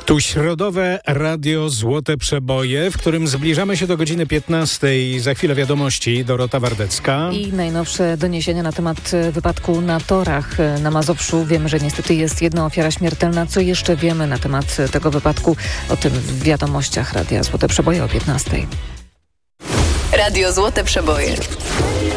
Tu środowe Radio Złote Przeboje, w którym zbliżamy się do godziny 15. Za chwilę wiadomości, Dorota Wardecka. I najnowsze doniesienia na temat wypadku na torach na Mazowszu. Wiemy, że niestety jest jedna ofiara śmiertelna. Co jeszcze wiemy na temat tego wypadku? O tym w wiadomościach Radia Złote Przeboje o 15. Radio Złote Przeboje.